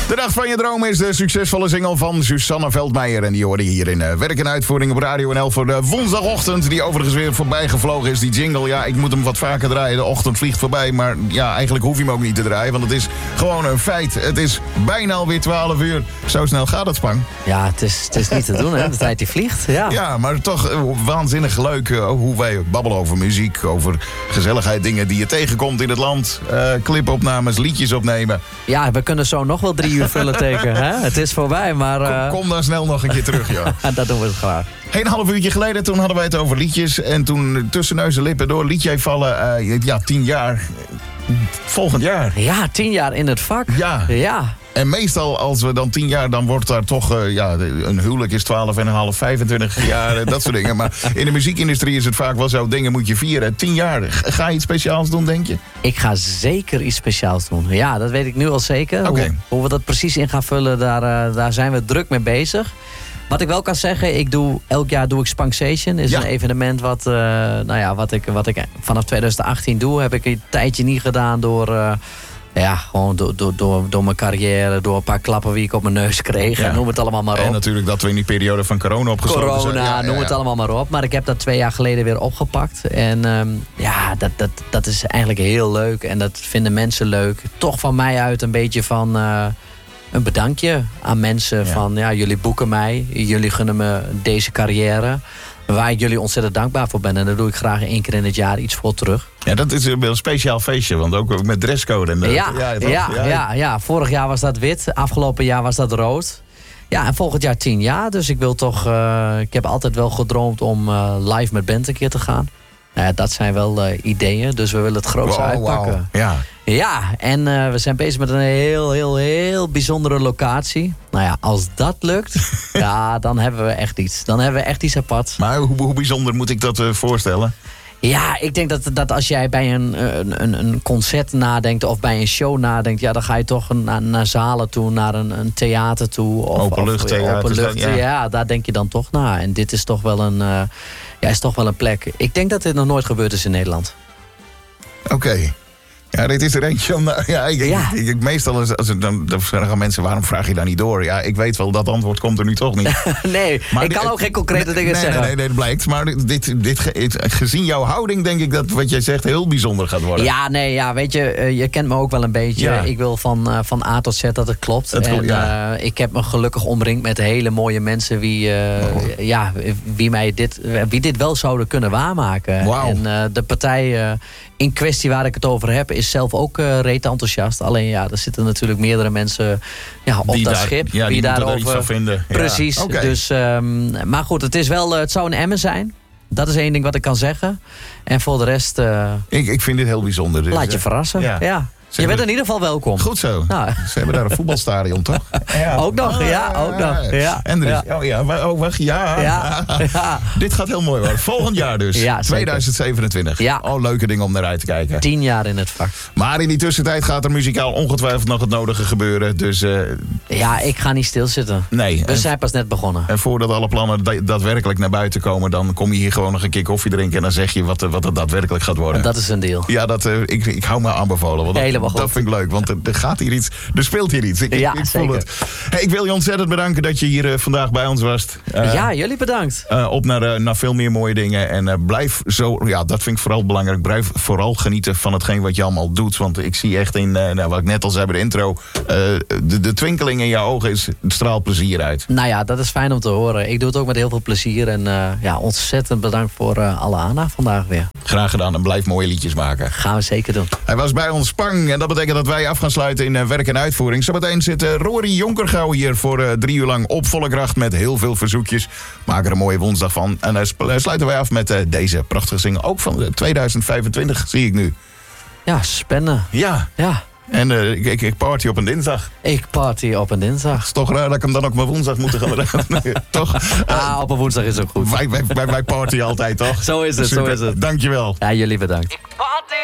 De Dag van je droom is de succesvolle single van Susanne Veldmeijer. En die hoorde je hier in Werk en Uitvoering op Radio NL voor de woensdagochtend. Die overigens weer voorbij gevlogen is, die jingle. Ja, ik moet hem wat vaker draaien. De ochtend vliegt voorbij. Maar ja, eigenlijk hoef je hem ook niet te draaien. Want het is gewoon een feit. Het is bijna alweer 12 uur. Zo snel gaat het, Spang. Ja, het is niet te doen, hè? De tijd die vliegt. Ja, maar toch waanzinnig leuk hoe wij babbelen over muziek. Over gezelligheid, dingen die je tegenkomt in het land. Clipopnames, liedjes opnemen. Ja, we kunnen zo nog wel 3 uur vullen teken. Hè? Het is voorbij, maar... Kom dan snel nog een keer terug, joh. Dat doen we het graag. Een half uurtje geleden, toen hadden wij het over liedjes. En toen tussen neus en lippen door liet jij vallen... 10 jaar. Volgend jaar. Ja, 10 jaar in het vak. Ja. En meestal als we dan 10 jaar, dan wordt daar toch... een huwelijk is 12,5, 25 jaar, dat soort dingen. Maar in de muziekindustrie is het vaak wel zo, dingen moet je vieren. 10 jaar, ga je iets speciaals doen, denk je? Ik ga zeker iets speciaals doen. Ja, dat weet ik nu al zeker. Okay. Hoe we dat precies in gaan vullen, daar zijn we druk mee bezig. Wat ik wel kan zeggen, elk jaar doe ik Spanksation. Is een evenement wat ik vanaf 2018 doe. Heb ik een tijdje niet gedaan door... gewoon door mijn carrière, door een paar klappen die ik op mijn neus kreeg. Ja. Noem het allemaal maar op. En natuurlijk dat we in die periode van corona opgesloten zijn. Noem het allemaal maar op. Maar ik heb dat 2 jaar geleden weer opgepakt. En dat is eigenlijk heel leuk. En dat vinden mensen leuk. Toch van mij uit een beetje van... een bedankje aan mensen van... jullie boeken mij, jullie gunnen me deze carrière... waar ik jullie ontzettend dankbaar voor ben. En daar doe ik graag 1 keer in het jaar iets voor terug. Ja, dat is een speciaal feestje, want ook met dresscode. En ja, vorig jaar was dat wit, afgelopen jaar was dat rood. Ja, en volgend jaar 10 jaar. Dus ik wil toch... ik heb altijd wel gedroomd om live met band een keer te gaan. Dat zijn wel ideeën, dus we willen het groots uitpakken. Wow. Ja, en we zijn bezig met een heel bijzondere locatie. Nou ja, als dat lukt, dan hebben we echt iets. Dan hebben we echt iets apart. Maar hoe bijzonder moet ik dat voorstellen? Ja, ik denk dat als jij bij een concert nadenkt of bij een show nadenkt... dan ga je toch naar zalen toe, naar een theater toe. Openluchttheater. Ja, daar denk je dan toch naar. En dit is toch wel een plek. Ik denk dat dit nog nooit gebeurd is in Nederland. Oké. Ja, dit is er eentje om... meestal dan vragen mensen, waarom vraag je daar niet door? Ja, ik weet wel, dat antwoord komt er nu toch niet. Nee, maar ik kan ook geen concrete dingen zeggen. Nee, dat blijkt. Maar gezien jouw houding denk ik dat wat jij zegt heel bijzonder gaat worden. Ja, weet je, je kent me ook wel een beetje. Ja. Ik wil van A tot Z dat het klopt. Ik heb me gelukkig omringd met hele mooie mensen wie dit wel zouden kunnen waarmaken. Wow. En de partij... in kwestie waar ik het over heb, is zelf ook reet enthousiast. Alleen er zitten natuurlijk meerdere mensen op dat schip. Ja, die daarover iets van vinden. Precies. Okay. Dus, maar goed, het zou een Emmen zijn. Dat is 1 ding wat ik kan zeggen. En voor de rest... Ik vind dit heel bijzonder. Dus, laat je verrassen. Ja. Je bent in ieder geval welkom. Goed zo. Nou. Ze hebben daar een voetbalstadion, toch? Ja. Ook nog. Ja. En er is... Ja. Dit gaat heel mooi worden. Volgend jaar dus. Ja, 2027. Ja. Leuke dingen om naar uit te kijken. 10 jaar in het vak. Maar in die tussentijd gaat er muzikaal ongetwijfeld nog het nodige gebeuren. Dus... ik ga niet stilzitten. Nee. We zijn pas net begonnen. En voordat alle plannen daadwerkelijk naar buiten komen... dan kom je hier gewoon nog een keer koffie drinken... en dan zeg je wat het daadwerkelijk gaat worden. Dat is een deal. Ja, ik hou me aanbevolen. Want dat vind ik leuk, want er gaat hier iets. Er speelt hier iets. Ik voel het. Hey, ik wil je ontzettend bedanken dat je hier vandaag bij ons was. Jullie bedankt. Op naar veel meer mooie dingen. En blijf zo, dat vind ik vooral belangrijk. Blijf vooral genieten van hetgeen wat je allemaal doet. Want ik zie echt in, wat ik net al zei bij de intro... de twinkeling in jouw ogen straalt plezier uit. Nou ja, dat is fijn om te horen. Ik doe het ook met heel veel plezier. En ontzettend bedankt voor alle aandacht vandaag weer. Graag gedaan en blijf mooie liedjes maken. Gaan we zeker doen. Hij was bij ons Spang. En dat betekent dat wij af gaan sluiten in Werk en Uitvoering. Zometeen zit Rory Jonkergouw hier voor 3 uur lang op volle kracht met heel veel verzoekjes. Maak er een mooie woensdag van. En dan sluiten wij af met deze prachtige single. Ook van 2025 zie ik nu. Ja, spannend. Ja. En ik party op een dinsdag. Ik party op een dinsdag. Het is toch raar dat ik hem dan ook maar woensdag moet gaan. Toch? Op een woensdag is ook goed. Wij party altijd, toch? Zo is het. Dankjewel. Ja, jullie bedankt.